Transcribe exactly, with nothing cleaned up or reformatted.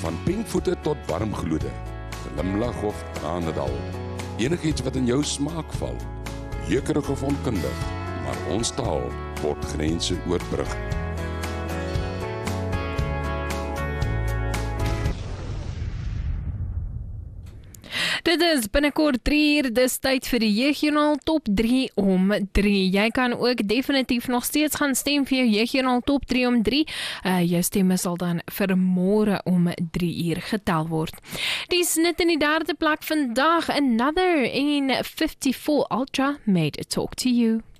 Van pinkvoete tot warmgloede, glimlag of tranendal, enigiets wat in jou smaak val, jeukerig of onkundig, maar ons taal word grense oorbrug. Dit is binnekort drie uur, dis tyd vir die Jeugjoernaal Top drie om drie. Jy kan ook definitief nog steeds gaan stem vir jou Jeugjoernaal Top drie om drie. Uh, jou stemme sal dan vir môre om drie uur getel word. Die snit in die derde plek vandag, Another in fifty-four Ultra made it talk to you.